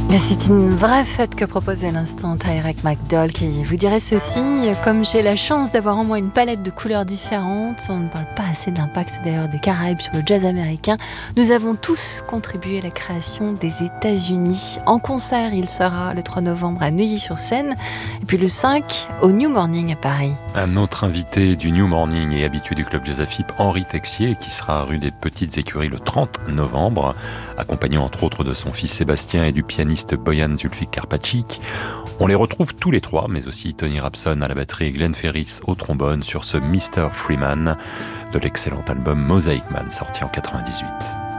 Mais c'est une vraie fête que proposait à l'instant Tyrek McDowell qui vous dirait ceci: comme j'ai la chance d'avoir en moi une palette de couleurs différentes, on ne parle pas assez de l'impact d'ailleurs des Caraïbes sur le jazz américain, nous avons tous contribué à la création des États-Unis. En concert, il sera le 3 novembre à Neuilly-sur-Seine et puis le 5 au New Morning à Paris. Un autre invité du New Morning et habitué du club Jazz AFIP, Henri Texier, qui sera rue des Petites Écuries le 30 novembre, accompagné entre autres de son fils Sébastien et du pianiste Boyan Zulfik Karpatchik. On les retrouve tous les trois, mais aussi Tony Rapson à la batterie et Glenn Ferris au trombone sur ce Mr. Freeman de l'excellent album Mosaic Man sorti en 98.